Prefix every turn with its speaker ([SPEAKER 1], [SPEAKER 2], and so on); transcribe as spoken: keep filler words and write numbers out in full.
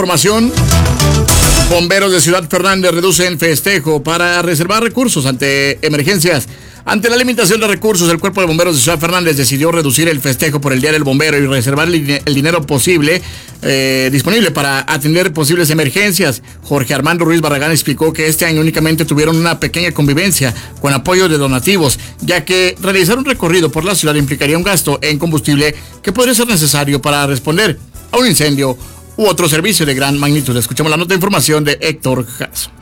[SPEAKER 1] Información. Bomberos de Ciudad Fernández reducen festejo para reservar recursos ante emergencias. Ante la limitación de recursos, el Cuerpo de Bomberos de Ciudad Fernández decidió reducir el festejo por el Día del Bombero y reservar el dinero posible eh, disponible para atender posibles emergencias. Jorge Armando Ruiz Barragán explicó que este año únicamente tuvieron una pequeña convivencia con apoyo de donativos, ya que realizar un recorrido por la ciudad implicaría un gasto en combustible que podría ser necesario para responder a un incendio u otro servicio de gran magnitud. Escuchemos la nota de información de Héctor Jasso.